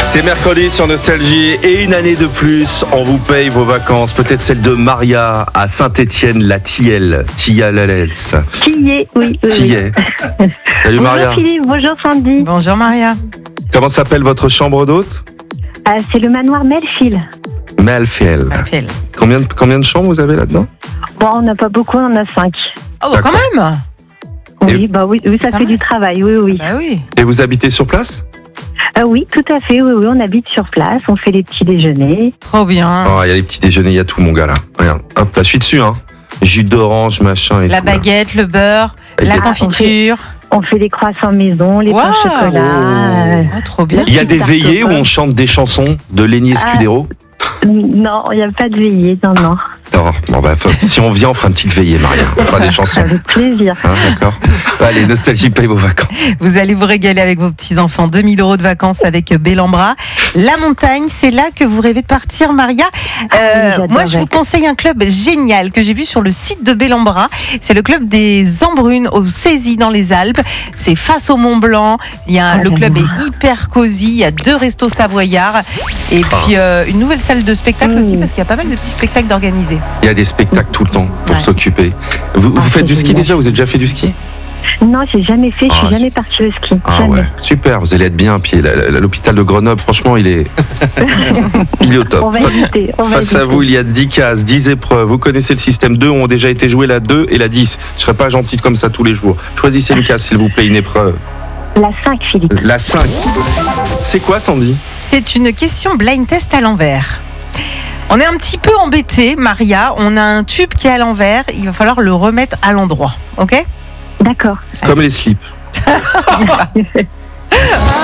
C'est mercredi sur Nostalgie et une année de plus, on vous paye vos vacances. Peut-être celle de Maria à Saint-Étienne-la-Tilleul. Tilleul. Tillé, oui. Tillé. Salut Maria. Bonjour Philippe, bonjour Sandy. Bonjour Maria. Comment s'appelle votre chambre d'hôte? C'est le manoir Melfield. Melfield. Appel. Combien de chambres vous avez là-dedans? Bon, on n'a pas beaucoup, on en a 5. Oh, bah, quand même. Oui, oui, ça pas fait mal. du travail, oui. Bah oui. Et vous habitez sur place? Oui, tout à fait, oui, on habite sur place, on fait les petits déjeuners. Trop bien. Oh, il y a les petits déjeuners, il y a tout mon gars là. Regarde, hop, là je suis dessus hein. Jus d'orange, machin et La tout. là. baguette, le beurre, Et la des- confiture. On fait les croissants maison, les pains Waouh. au chocolat. Ah, trop bien. Il y a des Tarte veillées aux où pommes. on chante des chansons de Lenny Escudero? Non, il n'y a pas de veillée, non. Non, bon bah si on vient, on fera une petite veillée Maria. On fera des chansons. Avec plaisir. Hein, d'accord. Allez, Nostalgie paye vos vacances. Vous allez vous régaler avec vos petits-enfants. 2000 € de vacances avec Bellambra. La montagne, c'est là que vous rêvez de partir, Maria. j'adore, Moi, je vous Jacques. conseille un club génial que j'ai vu sur le site de Bellambra. C'est le club des Embrunes au Cézy dans les Alpes. C'est face au Mont Blanc. Le club est hyper cosy. Il y a 2 restos savoyards. Et puis, une nouvelle salle de spectacle aussi parce qu'il y a pas mal de petits spectacles d'organisés. Il y a des spectacles tout le temps pour Ouais. s'occuper. Vous faites c'est du ski génial. déjà? Vous avez déjà fait du ski? Non, j'ai jamais fait, je Ah, suis jamais partie au ski. Ah jamais. ouais, super, vous allez être bien. Puis l'hôpital de Grenoble, franchement, il est au top. On va éviter. Face à vous, il y a 10 cases, 10 épreuves. Vous connaissez le système 2, ont déjà été jouées la 2 et la 10. Je serais pas gentil comme ça tous les jours. Choisissez une case, s'il vous plaît, une épreuve. La 5, Philippe. La 5. C'est quoi, Sandy? C'est une question blind test à l'envers. On est un petit peu embêté, Maria. On a un tube qui est à l'envers. Il va falloir le remettre à l'endroit. OK? D'accord. Comme les slips.